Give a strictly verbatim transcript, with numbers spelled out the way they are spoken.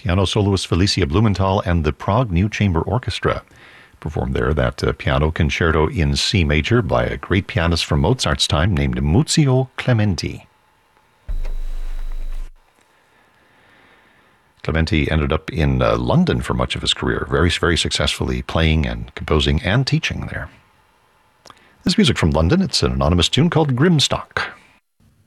piano soloist Felicia Blumenthal and the Prague New Chamber Orchestra performed there that uh, piano concerto in C major by a great pianist from Mozart's time named Muzio Clementi. Clementi ended up in uh, London for much of his career, very, very successfully playing and composing and teaching there. This music from London, it's an anonymous tune called Grimstock.